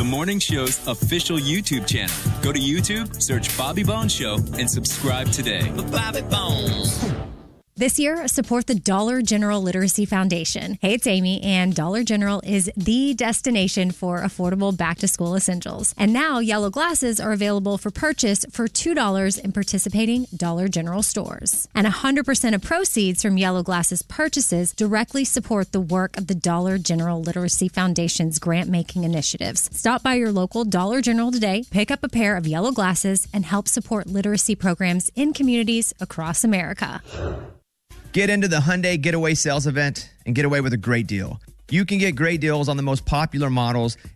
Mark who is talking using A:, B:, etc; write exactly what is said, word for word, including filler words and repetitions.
A: morning show's official YouTube channel. Go to YouTube, search Bobby Bones Show, and subscribe today.
B: Bobby Bones.
C: This year, support the Dollar General Literacy Foundation. Hey, it's Amy, and Dollar General is the destination for affordable back-to-school essentials. And now, yellow glasses are available for purchase for two dollars in participating Dollar General stores. And one hundred percent of proceeds from yellow glasses purchases directly support the work of the Dollar General Literacy Foundation's grant-making initiatives. Stop by your local Dollar General today, pick up a pair of yellow glasses, and help support literacy programs in communities across America.
D: Get into the Hyundai Getaway Sales Event and get away with a great deal. You can get great deals on the most popular models